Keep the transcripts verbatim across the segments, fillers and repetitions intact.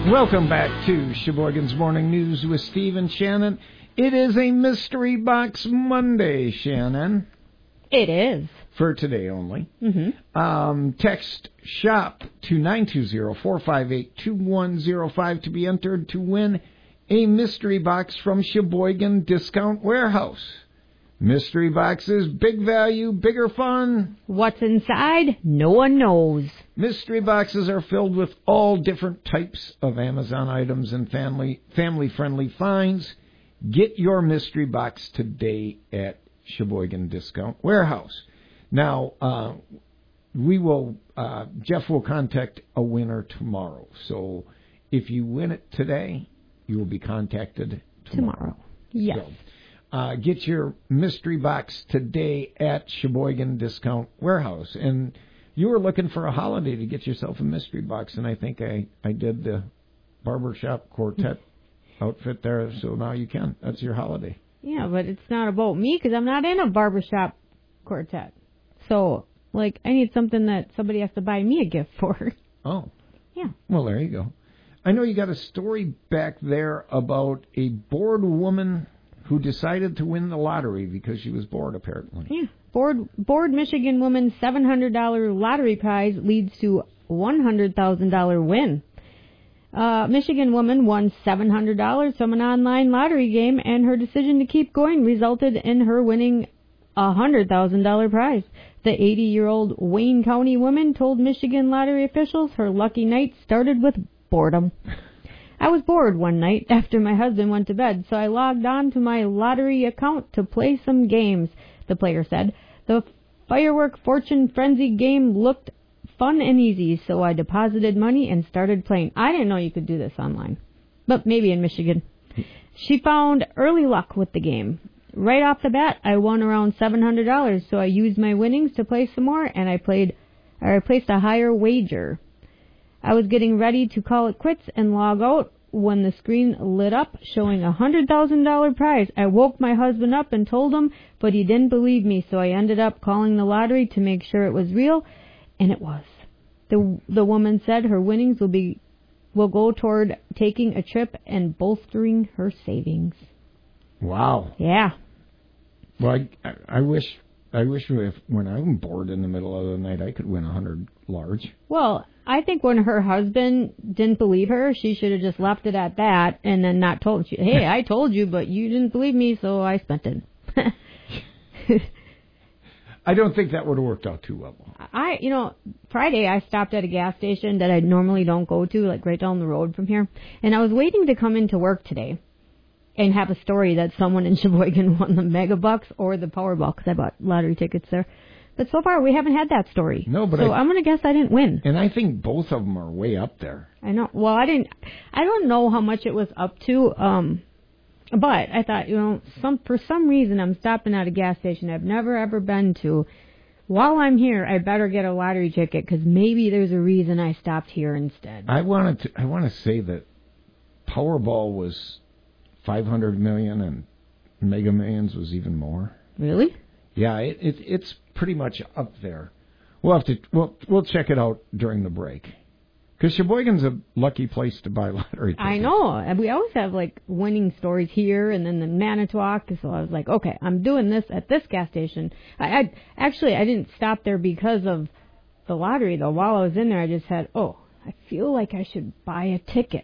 Welcome back to Sheboygan's Morning News with Steve and Shannon. It is a Mystery Box Monday, Shannon. It is. For today only. Mm-hmm. Um, text SHOP to nine two zero, four five eight, two one zero five to be entered to win a mystery box from Sheboygan Discount Warehouse. Mystery boxes, big value, bigger fun. What's inside? No one knows. Mystery boxes are filled with all different types of Amazon items and family family-friendly finds. Get your mystery box today at Sheboygan Discount Warehouse. Now, uh, we will, uh, Jeff will contact a winner tomorrow. So if you win it today, you will be contacted tomorrow. Tomorrow, yes. So, uh, get your mystery box today at Sheboygan Discount Warehouse. And you were looking for a holiday to get yourself a mystery box, and I think I, I did the barbershop quartet outfit there, so now you can. That's your holiday. Yeah, but it's not about me because I'm not in a barbershop quartet. So, like, I need something that somebody has to buy me a gift for. Oh. Yeah. Well, there you go. I know you got a story back there about a bored woman who decided to win the lottery because she was bored, apparently. Yeah. Bored, bored Michigan woman's seven hundred dollars lottery prize leads to one hundred thousand dollars win. Uh, Michigan woman won seven hundred dollars from an online lottery game, and her decision to keep going resulted in her winning a one hundred thousand dollars prize. The eighty-year-old Wayne County woman told Michigan lottery officials her lucky night started with boredom. I was bored one night after my husband went to bed, so I logged on to my lottery account to play some games, the player said. The firework fortune frenzy game looked fun and easy, so I deposited money and started playing. I didn't know you could do this online, but maybe in Michigan. She found early luck with the game. Right off the bat, I won around seven hundred dollars, so I used my winnings to play some more, and I played, or I placed a higher wager. I was getting ready to call it quits and log out when the screen lit up showing a one hundred thousand dollars prize. I woke my husband up and told him, but he didn't believe me, so I ended up calling the lottery to make sure it was real, and it was. The the woman said her winnings will be will go toward taking a trip and bolstering her savings. Wow. Yeah. Well, I, I wish I wish if, when I'm bored in the middle of the night, I could win a hundred large. Well, I think when her husband didn't believe her, she should have just left it at that and then not told. She, hey, I told you, but you didn't believe me, so I spent it. I don't think that would have worked out too well. I, you know, Friday I stopped at a gas station that I normally don't go to, like right down the road from here, and I was waiting to come into work today and have a story that someone in Sheboygan won the Mega Bucks or the Powerball, because I bought lottery tickets there. But so far, we haven't had that story. No, but so I, I'm going to guess I didn't win. And I think both of them are way up there. I know. Well, I didn't. I don't know how much it was up to. Um, but I thought, you know, some for some reason I'm stopping at a gas station I've never ever been to. While I'm here, I better get a lottery ticket because maybe there's a reason I stopped here instead. I wanted to. I want to say that Powerball was five hundred million and Mega Millions was even more. Really? Yeah, it, it it's pretty much up there. We'll have to we'll we'll check it out during the break. Because Sheboygan's a lucky place to buy lottery tickets. I know. And we always have, like, winning stories here and then the Manitowoc. So I was like, okay, I'm doing this at this gas station. I, I Actually, I didn't stop there because of the lottery, though. While I was in there, I just had, oh, I feel like I should buy a ticket.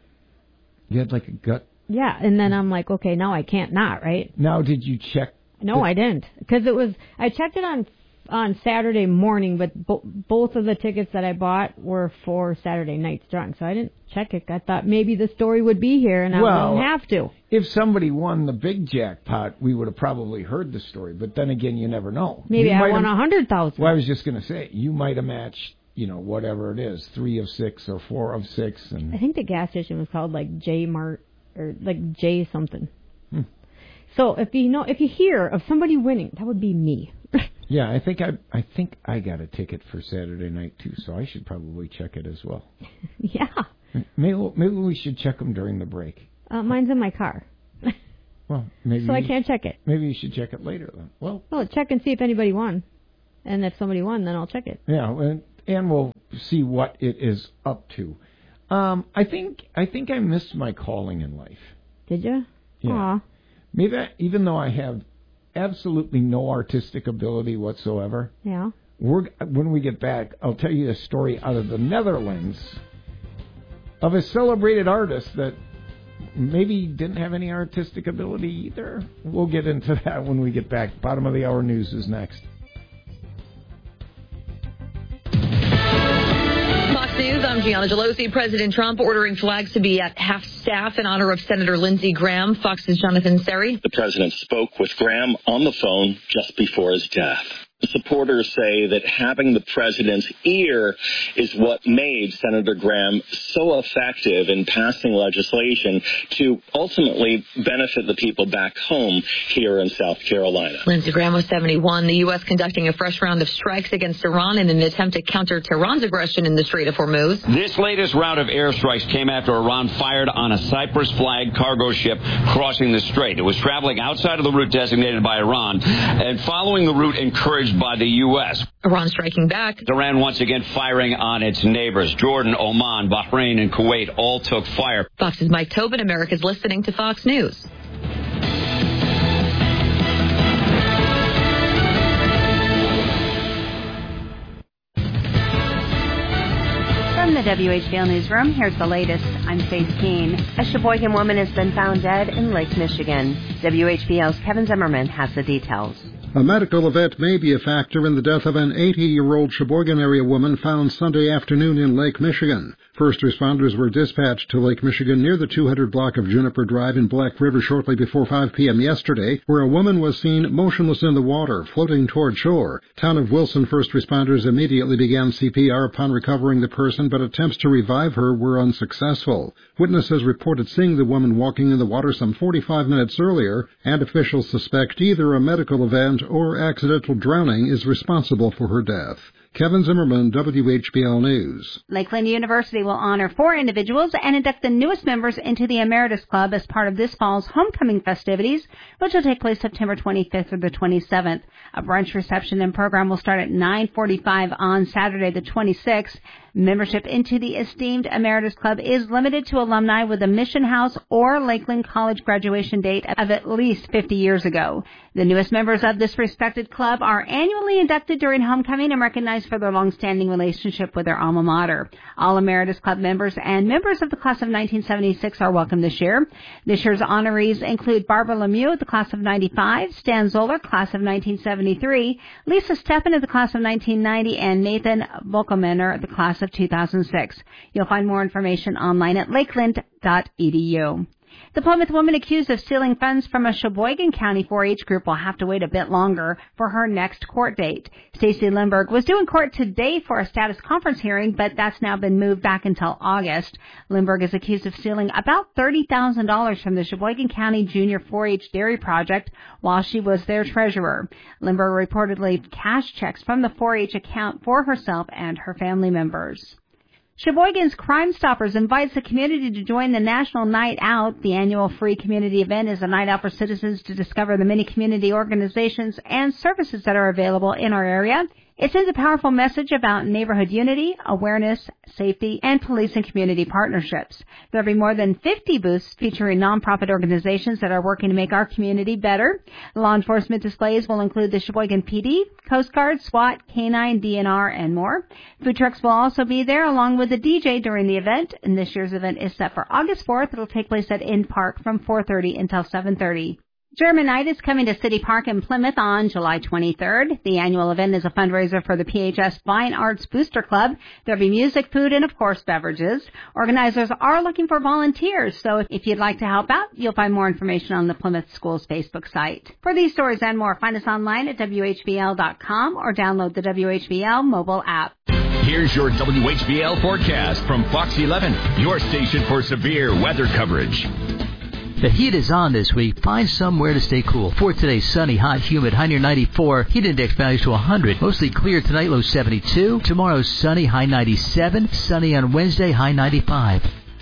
You had, like, a gut? Yeah, and then I'm like, okay, now I can't not, right? Now, did you check? No, I didn't. Because it was, I checked it on on Saturday morning, but bo- both of the tickets that I bought were for Saturday night's drawing, so I didn't check it. I thought maybe the story would be here, and I well, wouldn't have to. If somebody won the big jackpot, we would have probably heard the story, but then again, you never know. Maybe you I won a hundred thousand. Well, I was just going to say, you might have matched, you know, whatever it is, three of six or four of six. And I think the gas station was called, like, J Mart, or, like, J something. Hmm. So if you know, if you hear of somebody winning, that would be me. Yeah, I think I I think I got a ticket for Saturday night too, so I should probably check it as well. Yeah. Maybe maybe we should check them during the break. Uh, mine's in my car. Well, maybe so I can't check it. Maybe you should check it later then. Well, well, check and see if anybody won, and if somebody won, then I'll check it. Yeah, and, and we'll see what it is up to. Um, I think I think I missed my calling in life. Did you? Yeah. Aw. Maybe I, even though I have absolutely no artistic ability whatsoever. Yeah. We're, when we get back, I'll tell you a story out of the Netherlands of a celebrated artist that maybe didn't have any artistic ability either. We'll get into that when we get back. Bottom of the hour news is next. News, I'm Gianna Gelosi. President Trump ordering flags to be at half-staff in honor of Senator Lindsey Graham. Fox's Jonathan Seri. The president spoke with Graham on the phone just before his death. Supporters say that having the president's ear is what made Senator Graham so effective in passing legislation to ultimately benefit the people back home here in South Carolina. Lindsey Graham was seventy-one. The U S conducting a fresh round of strikes against Iran in an attempt to counter Tehran's aggression in the Strait of Hormuz. This latest round of airstrikes came after Iran fired on a Cyprus-flagged cargo ship crossing the strait. It was traveling outside of the route designated by Iran and following the route encouraged by the U S. Iran striking back. Iran once again firing on its neighbors. Jordan, Oman, Bahrain, and Kuwait all took fire. Fox's Mike Tobin. America's listening to Fox News. From the W H B L Newsroom, here's the latest. I'm Faith Keene. A Sheboygan woman has been found dead in Lake Michigan. W H B L's Kevin Zimmerman has the details. A medical event may be a factor in the death of an eighty-year-old Sheboygan area woman found Sunday afternoon in Lake Michigan. First responders were dispatched to Lake Michigan near the two hundred block of Juniper Drive in Black River shortly before five p.m. yesterday, where a woman was seen motionless in the water, floating toward shore. Town of Wilson first responders immediately began C P R upon recovering the person, but attempts to revive her were unsuccessful. Witnesses reported seeing the woman walking in the water some forty-five minutes earlier, and officials suspect either a medical event or accidental drowning is responsible for her death. Kevin Zimmerman, W H B L News. Lakeland University will honor four individuals and induct the newest members into the Emeritus Club as part of this fall's homecoming festivities, which will take place September twenty-fifth through the twenty-seventh. A brunch reception and program will start at nine forty-five on Saturday the twenty-sixth. Membership into the esteemed Emeritus Club is limited to alumni with a Mission House or Lakeland College graduation date of at least fifty years ago. The newest members of this respected club are annually inducted during homecoming and recognized for their long-standing relationship with their alma mater. All Emeritus Club members and members of the class of nineteen seventy-six are welcome this year. This year's honorees include Barbara Lemieux, the class of ninety-five, Stan Zoller, class of nineteen seventy-three, Lisa Steppen of the class of nineteen ninety, and Nathan Volkomener, the class of two thousand six. You'll find more information online at lakeland dot e d u. The Plymouth woman accused of stealing funds from a Sheboygan County four H group will have to wait a bit longer for her next court date. Stacey Lindberg was due in court today for a status conference hearing, but that's now been moved back until August. Lindberg is accused of stealing about thirty thousand dollars from the Sheboygan County Junior four H Dairy Project while she was their treasurer. Lindberg reportedly cashed checks from the four H account for herself and her family members. Sheboygan's Crime Stoppers invites the community to join the National Night Out. The annual free community event is a night out for citizens to discover the many community organizations and services that are available in our area. It sends a powerful message about neighborhood unity, awareness, safety, and police and community partnerships. There will be more than fifty booths featuring nonprofit organizations that are working to make our community better. Law enforcement displays will include the Sheboygan P D, Coast Guard, SWAT, K nine, D N R, and more. Food trucks will also be there along with the D J during the event, and this year's event is set for August fourth. It will take place at Inn Park from four thirty until seven thirty. German Night is coming to City Park in Plymouth on July twenty-third. The annual event is a fundraiser for the P H S Fine Arts Booster Club. There'll be music, food, and, of course, beverages. Organizers are looking for volunteers, so if you'd like to help out, you'll find more information on the Plymouth Schools Facebook site. For these stories and more, find us online at w h b l dot com or download the W H B L mobile app. Here's your W H B L forecast from Fox eleven, your station for severe weather coverage. The heat is on this week. Find somewhere to stay cool. For today, sunny, hot, humid, high near ninety-four. Heat index values to one hundred. Mostly clear tonight, low seventy-two. Tomorrow, sunny, high ninety-seven. Sunny on Wednesday, high ninety-five.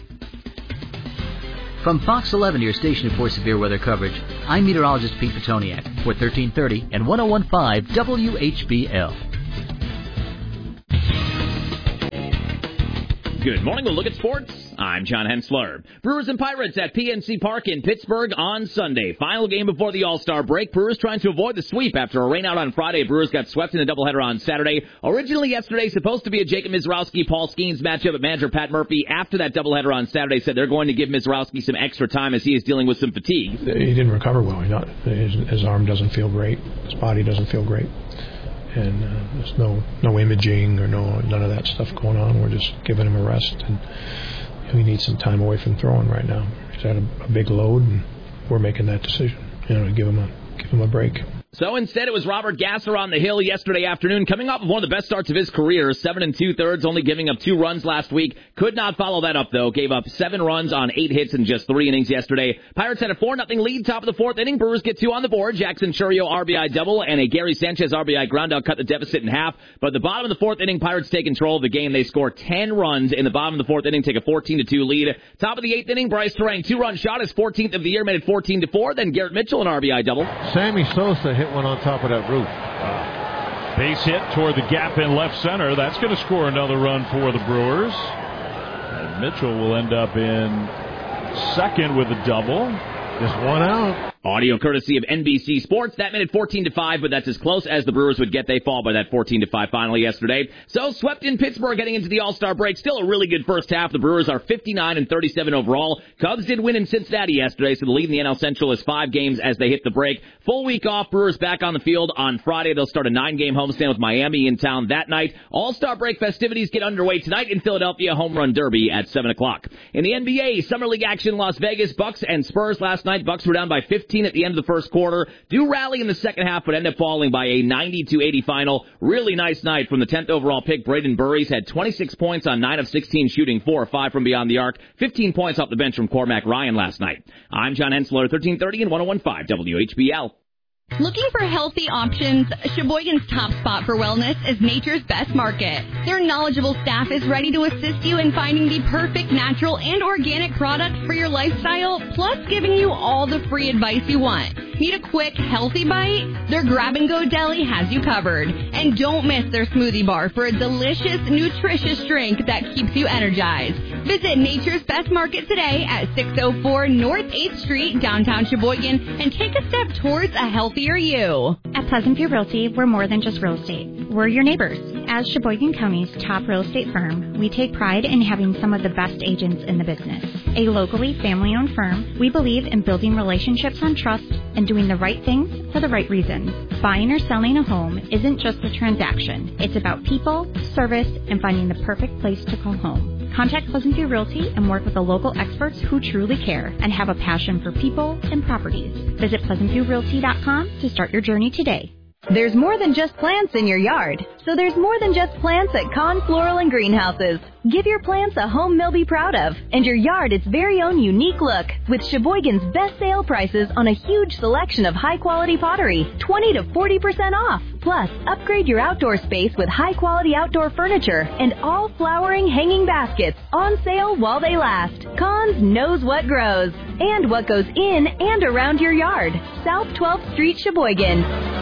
From Fox eleven, your station for severe weather coverage, I'm meteorologist Pete Petoniak for thirteen thirty and one oh one point five W H B L. Good morning. We'll look at sports. I'm John Hensler. Brewers and Pirates at P N C Park in Pittsburgh on Sunday. Final game before the All-Star break. Brewers trying to avoid the sweep after a rainout on Friday. Brewers got swept in a doubleheader on Saturday. Originally yesterday, supposed to be a Jacob Mizrowski, Paul Skeens matchup, but manager Pat Murphy, after that doubleheader on Saturday, said they're going to give Mizrowski some extra time as he is dealing with some fatigue. He didn't recover well. He not, his, his arm doesn't feel great. His body doesn't feel great. And uh, there's no no imaging or no none of that stuff going on. We're just giving him a rest, and he needs some time away from throwing right now. He's had a, a big load, and we're making that decision, you know, to give him a give him a break. So instead, it was Robert Gasser on the hill yesterday afternoon, coming off of one of the best starts of his career, seven and two-thirds, only giving up two runs last week. Could not follow that up, though. Gave up seven runs on eight hits in just three innings yesterday. Pirates had a four nothing lead, top of the fourth inning. Brewers get two on the board. Jackson Churio R B I double and a Gary Sanchez R B I groundout cut the deficit in half. But at the bottom of the fourth inning, Pirates take control of the game. They score ten runs in the bottom of the fourth inning, take a fourteen to two lead. Top of the eighth inning, Bryce Terang, two-run shot, his fourteenth of the year, made it fourteen to four. Then Garrett Mitchell, an R B I double. Sammy Sosa hit one on top of that roof. Wow. Base hit toward the gap in left center. That's going to score another run for the Brewers. And Mitchell will end up in second with a double. Just one out. Audio courtesy of N B C Sports. That minute fourteen to five, but that's as close as the Brewers would get. They fall by that fourteen to five final yesterday. So swept in Pittsburgh heading into the All-Star break. Still a really good first half. The Brewers are fifty-nine and thirty-seven overall. Cubs did win in Cincinnati yesterday, so the lead in the N L Central is five games as they hit the break. Full week off. Brewers back on the field on Friday. They'll start a nine-game homestand with Miami in town that night. All-Star break festivities get underway tonight in Philadelphia. Home run derby at seven o'clock. In the N B A, Summer League action, Las Vegas. Bucks and Spurs last night. Bucks were down by fifteen at the end of the first quarter. Do rally in the second half, but end up falling by a ninety to eighty final. Really nice night from the tenth overall pick. Braden Burries had twenty-six points on nine of sixteen shooting, four or five from beyond the arc, fifteen points off the bench from Cormac Ryan last night. I'm John Hensler, thirteen thirty and one oh one point five W H B L. Looking for healthy options? Sheboygan's top spot for wellness is Nature's Best Market. Their knowledgeable staff is ready to assist you in finding the perfect natural and organic product for your lifestyle, plus giving you all the free advice you want. Need a quick, healthy bite? Their grab-and-go deli has you covered. And don't miss their smoothie bar for a delicious, nutritious drink that keeps you energized. Visit Nature's Best Market today at six oh four North eighth Street, downtown Sheboygan, and take a step towards a healthier you. At Pleasant View Realty, we're more than just real estate. We're your neighbors. As Sheboygan County's top real estate firm, we take pride in having some of the best agents in the business. A locally family-owned firm, we believe in building relationships on trust and doing the right things for the right reasons. Buying or selling a home isn't just a transaction. It's about people, service, and finding the perfect place to call home. Contact Pleasant View Realty and work with the local experts who truly care and have a passion for people and properties. Visit pleasant view realty dot com to start your journey today. There's more than just plants in your yard. So there's more than just plants at Kahn Floral and Greenhouses. Give your plants a home they'll be proud of, and your yard its very own unique look, with Sheboygan's best sale prices on a huge selection of high-quality pottery, twenty to forty percent off. Plus, upgrade your outdoor space with high-quality outdoor furniture and all flowering hanging baskets on sale while they last. Kahn's knows what grows and what goes in and around your yard. South twelfth Street, Sheboygan.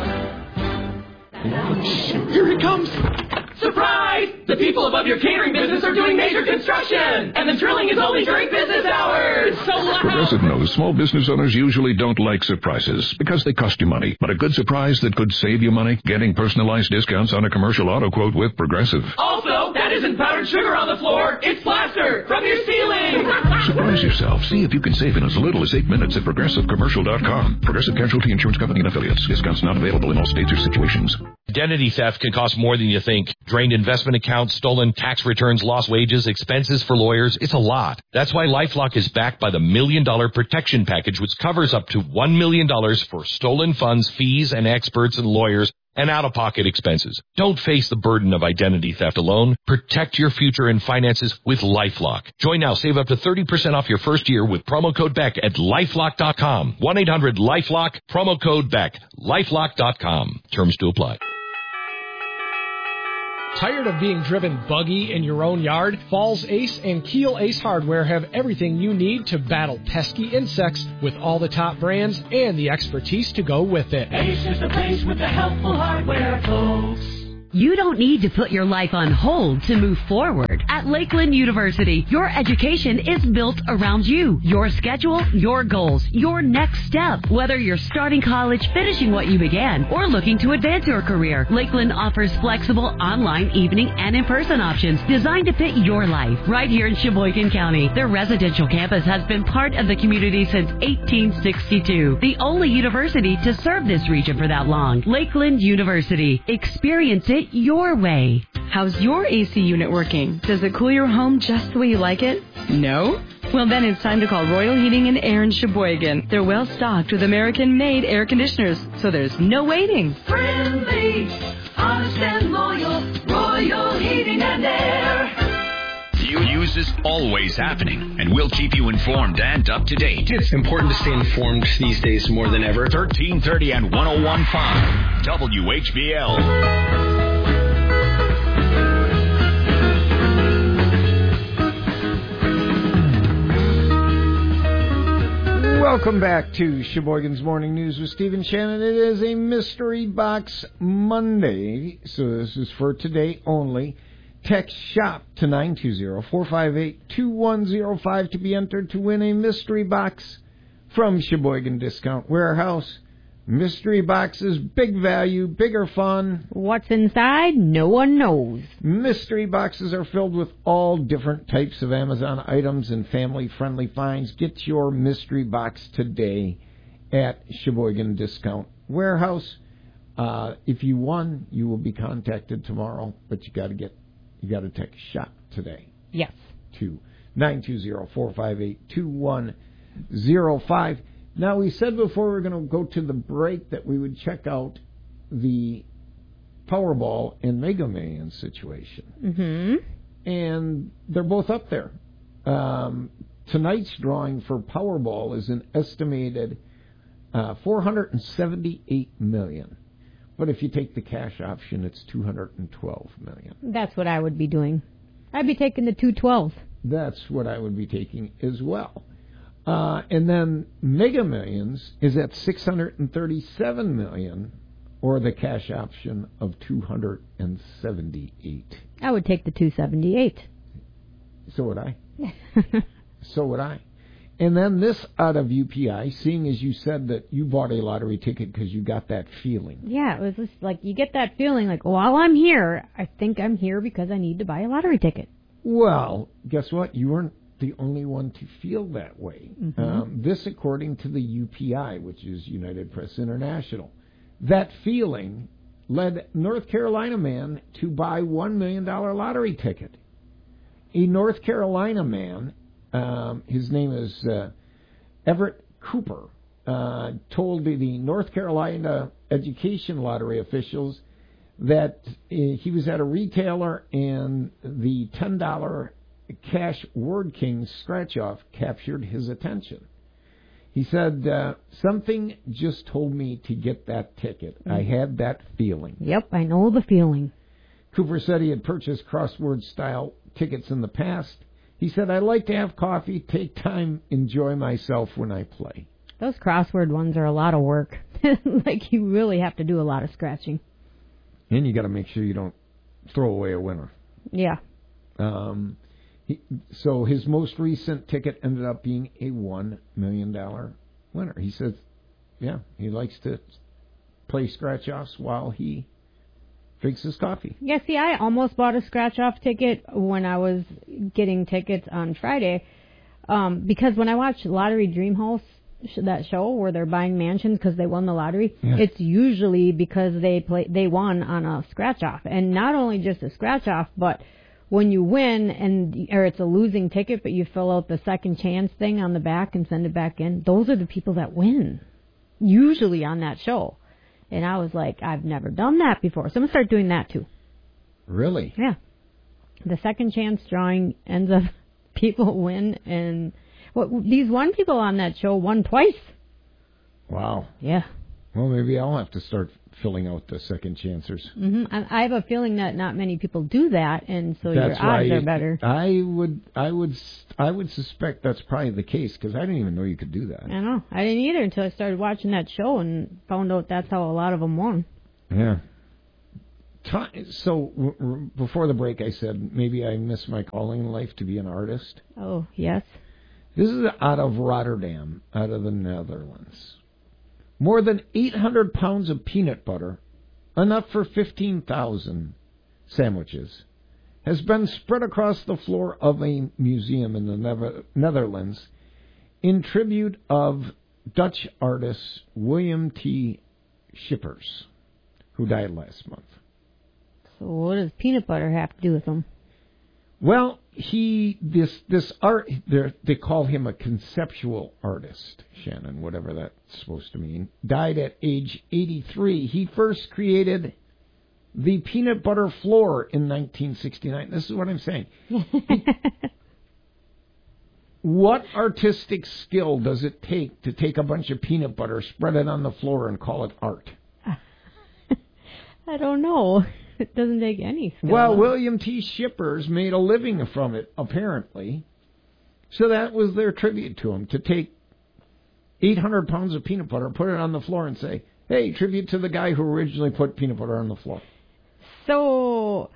Here it comes! Surprise! The people above your catering business are doing major construction! And the drilling is only during business hours! So loud! Progressive knows small business owners usually don't like surprises because they cost you money. But a good surprise that could save you money? Getting personalized discounts on a commercial auto quote with Progressive. Also, that isn't powdered sugar on the floor, it's plaster from your ceiling! Surprise yourself. See if you can save in as little as eight minutes at progressive commercial dot com. Progressive Casualty Insurance Company and Affiliates. Discounts not available in all states or situations. Identity theft can cost more than you think. Drained investment accounts, stolen tax returns, lost wages, expenses for lawyers. It's a lot. That's why LifeLock is backed by the Million Dollar Protection Package, which covers up to one million dollars for stolen funds, fees, and experts and lawyers, and out-of-pocket expenses. Don't face the burden of identity theft alone. Protect your future and finances with LifeLock. Join now. Save up to thirty percent off your first year with promo code Beck at lifelock dot com. one eight hundred LifeLock, promo code Beck. lifelock dot com. Terms to apply. Tired of being driven buggy in your own yard? Falls Ace and Keel Ace Hardware have everything you need to battle pesky insects with all the top brands and the expertise to go with it. Ace is the place with the helpful hardware, folks. You don't need to put your life on hold to move forward. At Lakeland University, your education is built around you, your schedule, your goals, your next step. Whether you're starting college, finishing what you began, or looking to advance your career, Lakeland offers flexible online, evening, and in-person options designed to fit your life. Right here in Sheboygan County, their residential campus has been part of the community since eighteen sixty-two. The only university to serve this region for that long. Lakeland University. Experience it your way. How's your A C unit working? Does it cool your home just the way you like it? No? Well, then it's time to call Royal Heating and Air in Sheboygan. They're well stocked with American-made air conditioners, so there's no waiting. Friendly, honest and loyal, Royal Heating and Air. News is always happening, and we'll keep you informed and up to date. It's important to stay informed these days more than ever. thirteen thirty and one oh one point five W H B L. Welcome back to Sheboygan's Morning News with Stephen Shannon. It is a Mystery Box Monday, so this is for today only. Text SHOP to nine two zero, four five eight, two one zero five to be entered to win a mystery box from Sheboygan Discount Warehouse. Mystery boxes, big value, bigger fun. What's inside? No one knows. Mystery boxes are filled with all different types of Amazon items and family-friendly finds. Get your mystery box today at Sheboygan Discount Warehouse. Uh, if you won, you will be contacted tomorrow, but you got to get You got to text SHOP today. Yes. To nine two zero, four five eight, two one zero five. Now, we said before we were going to go to the break that we would check out the Powerball and Mega Millions situation. Mm-hmm. And they're both up there. Um, tonight's drawing for Powerball is an estimated uh, four hundred seventy-eight million dollars. But if you take the cash option, it's two hundred twelve million dollars. That's what I would be doing. I'd be taking the two twelve. That's what I would be taking as well. Uh, and then Mega Millions is at six hundred thirty-seven million dollars, or the cash option of two hundred seventy-eight. I would take the two seventy-eight. So would I. So would I. And then this out of U P I, seeing as you said that you bought a lottery ticket because you got that feeling. Yeah, it was just like you get that feeling like, while I'm here, I think I'm here because I need to buy a lottery ticket. Well, guess what? You weren't the only one to feel that way. Mm-hmm. Um, this according to the U P I, which is United Press International. That feeling led North Carolina man to buy one million dollars lottery ticket. A North Carolina man, um, his name is uh, Everett Cooper, uh, told the North Carolina Education Lottery officials that uh, he was at a retailer and the ten dollars cash Word King scratch-off captured his attention. He said, uh, something just told me to get that ticket. Mm-hmm. I had that feeling. Yep, I know the feeling. Cooper said he had purchased crossword-style tickets in the past. He said, I like to have coffee, take time, enjoy myself when I play. Those crossword ones are a lot of work. Like, you really have to do a lot of scratching. And you got to make sure you don't throw away a winner. Yeah. Um, he, so his most recent ticket ended up being a one million dollars winner. He says, yeah, he likes to play scratch-offs while he drinks his coffee. Yeah, see, I almost bought a scratch-off ticket when I was getting tickets on Friday. Um, because when I watch Lottery Dream House, that show where they're buying mansions because they won the lottery, yeah. It's usually because they play they won on a scratch-off. And not only just a scratch-off, but when you win, and or it's a losing ticket, but you fill out the second chance thing on the back and send it back in, those are the people that win, usually on that show. And I was like, I've never done that before. So I'm going to start doing that too. Really? Yeah. The second chance drawing ends up people win. And well, these one people on that show won twice. Wow. Yeah. Well, maybe I'll have to start filling out the second chancers. Mm-hmm. I have a feeling that not many people do that, and so that's your odds why are better. I would, I would, I would suspect that's probably the case because I didn't even know you could do that. I know. I didn't either until I started watching that show and found out that's how a lot of them won. Yeah. So w- w- before the break, I said maybe I miss my calling in life to be an artist. Oh, yes. This is out of Rotterdam, out of the Netherlands. More than eight hundred pounds of peanut butter, enough for fifteen thousand sandwiches, has been spread across the floor of a museum in the Never- Netherlands in tribute of Dutch artist William T. Schippers, who died last month. So what does peanut butter have to do with them? Well, he this this art they call him a conceptual artist, Shannon, whatever that's supposed to mean. Died at age eighty-three. He first created the peanut butter floor in nineteen sixty-nine. This is what I'm saying. What artistic skill does it take to take a bunch of peanut butter, spread it on the floor, and call it art? I don't know. It doesn't take any skill. Well, William T. Schippers made a living from it, apparently. So that was their tribute to him, to take eight hundred pounds of peanut butter, put it on the floor, and say, hey, tribute to the guy who originally put peanut butter on the floor. So,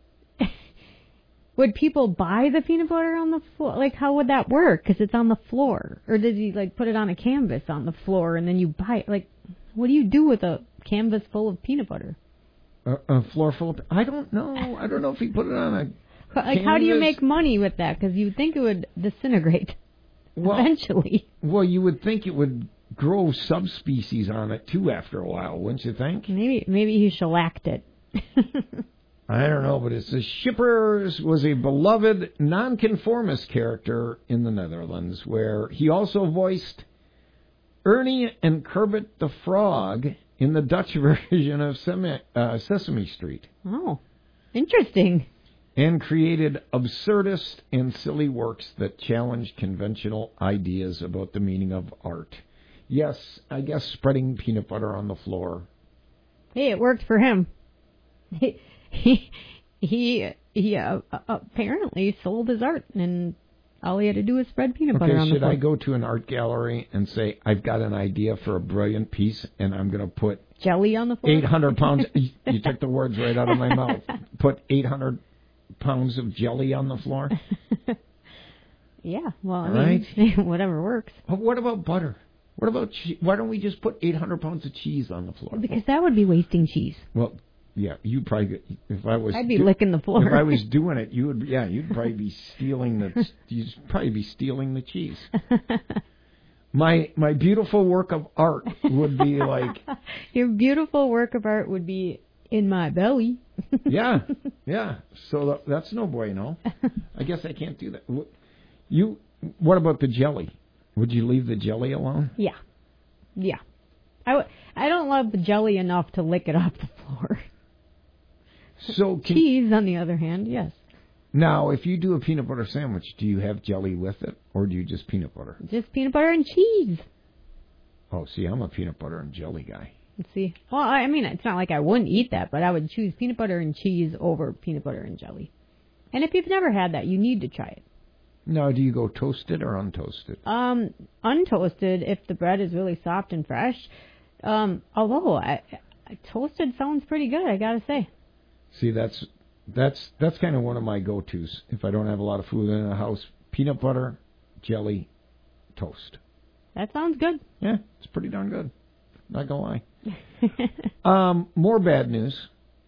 would people buy the peanut butter on the floor? Like, how would that work? Because it's on the floor. Or did he, like, put it on a canvas on the floor, and then you buy it? Like, what do you do with a canvas full of peanut butter? A, a floor full of... I don't know. I don't know if he put it on a Like, canvas. how do you make money with that? Because you'd think it would disintegrate well, eventually. Well, you would think it would grow subspecies on it, too, after a while, wouldn't you think? Maybe maybe he shellacked it. I don't know, but it says Schippers was a beloved nonconformist character in the Netherlands, where he also voiced Ernie and Kermit the Frog in the Dutch version of Sesame, uh, Sesame Street. Oh, interesting. And created absurdist and silly works that challenged conventional ideas about the meaning of art. Yes, I guess spreading peanut butter on the floor. Hey, it worked for him. He he he, he uh, apparently sold his art, and all he had to do was spread peanut butter okay, on the floor. should I go to an art gallery and say, I've got an idea for a brilliant piece, and I'm going to put... Jelly on the floor? eight hundred pounds... You took the words right out of my mouth. Put eight hundred pounds of jelly on the floor? Yeah, well, I right? mean, whatever works. But what about butter? What about... Che- why don't we just put eight hundred pounds of cheese on the floor? Because that would be wasting cheese. Well... Yeah, you probably if I was I'd be do, licking the floor. If I was doing it, you would yeah, you'd probably be stealing the you'd probably be stealing the cheese. my my beautiful work of art would be like your beautiful work of art would be in my belly. yeah. Yeah. So that's no bueno. I guess I can't do that. You what about the jelly? Would you leave the jelly alone? Yeah. Yeah. I w- I don't love the jelly enough to lick it off the floor. So can, cheese, on the other hand, yes. Now, if you do a peanut butter sandwich, do you have jelly with it, or do you just peanut butter? Just peanut butter and cheese. Oh, see, I'm a peanut butter and jelly guy. Let's see. Well, I mean, it's not like I wouldn't eat that, but I would choose peanut butter and cheese over peanut butter and jelly. And if you've never had that, you need to try it. Now, do you go toasted or untoasted? Um, untoasted if the bread is really soft and fresh. Um, although I, I, toasted sounds pretty good, I gotta say. See, that's that's that's kind of one of my go-tos. If I don't have a lot of food in the house, peanut butter, jelly, toast. That sounds good. Yeah, it's pretty darn good. Not gonna lie. um, more bad news.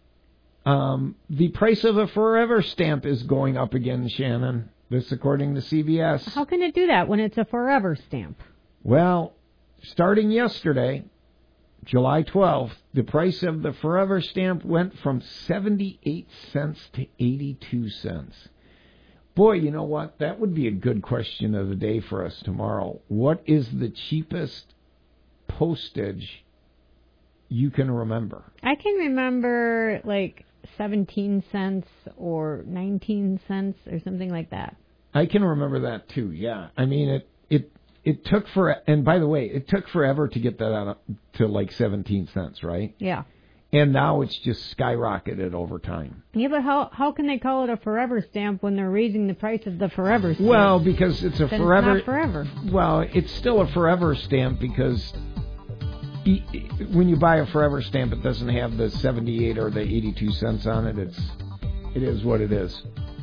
Um, the price of a Forever stamp is going up again, Shannon. This according to C B S. How can it do that when it's a Forever stamp? Well, starting yesterday, July twelfth, the price of the Forever stamp went from seventy-eight cents to eighty-two cents. Boy, you know what? That would be a good question of the day for us tomorrow. What is the cheapest postage you can remember? I can remember like seventeen cents or nineteen cents or something like that. I can remember that too, yeah. I mean, it it it took for, and by the way, it took forever to get that out to like seventeen cents, right? Yeah. And now it's just skyrocketed over time. Yeah, but how how can they call it a Forever stamp when they're raising the price of the Forever stamp? Well, because it's a then forever. It's not forever. Well, it's still a Forever stamp because when you buy a Forever stamp, it doesn't have the seventy-eight or the eighty-two cents on it. It's it is what it is.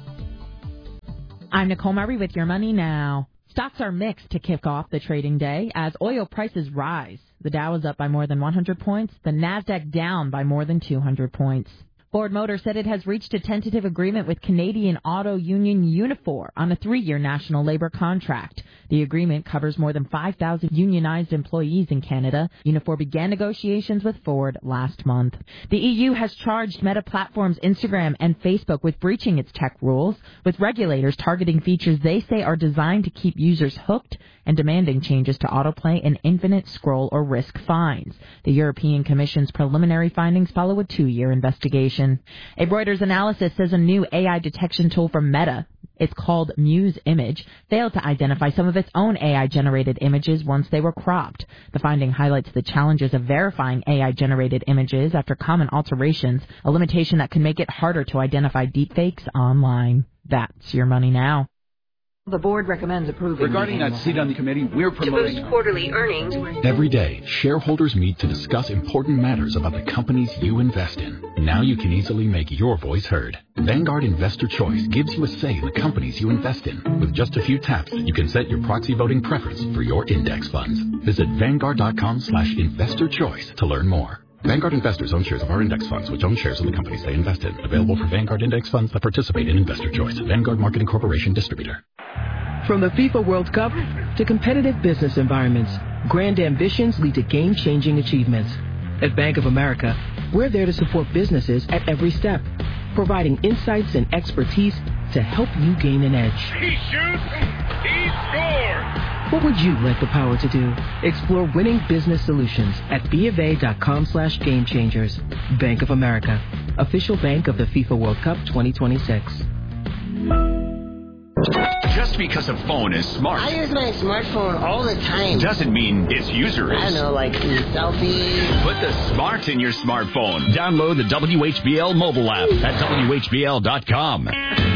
I'm Nicole Murray with Your Money Now. Stocks are mixed to kick off the trading day as oil prices rise. The Dow is up by more than one hundred points, the Nasdaq down by more than two hundred points. Ford Motor said it has reached a tentative agreement with Canadian auto union Unifor on a three-year national labor contract. The agreement covers more than five thousand unionized employees in Canada. Unifor began negotiations with Ford last month. The E U has charged Meta Platforms Instagram and Facebook with breaching its tech rules, with regulators targeting features they say are designed to keep users hooked and demanding changes to autoplay and infinite scroll or risk fines. The European Commission's preliminary findings follow a two-year investigation. A Reuters analysis says a new A I detection tool from Meta, it's called Muse Image, failed to identify some of its own A I-generated images once they were cropped. The finding highlights the challenges of verifying A I-generated images after common alterations, a limitation that can make it harder to identify deepfakes online. That's Your Money Now. The board recommends approving. Regarding that seat on the committee, we're promoting to boost quarterly earnings. Every day, shareholders meet to discuss important matters about the companies you invest in. Now you can easily make your voice heard. Vanguard Investor Choice gives you a say in the companies you invest in. With just a few taps, you can set your proxy voting preference for your index funds. Visit Vanguard.com slash investor choice to learn more. Vanguard investors own shares of our index funds, which own shares of the companies they invest in. Available for Vanguard index funds that participate in Investor Choice. Vanguard Marketing Corporation Distributor. From the FIFA World Cup to competitive business environments, grand ambitions lead to game-changing achievements. At Bank of America, we're there to support businesses at every step, providing insights and expertise to help you gain an edge. He shoots, he scores! What would you like the power to do? Explore winning business solutions at BofA.com slash game changers. Bank of America, official bank of the FIFA World Cup twenty twenty-six. Just because a phone is smart. I use my smartphone all the time. Doesn't mean its user is. I know, like selfies. Put the smart in your smartphone. Download the W H B L mobile app at W H B L dot com.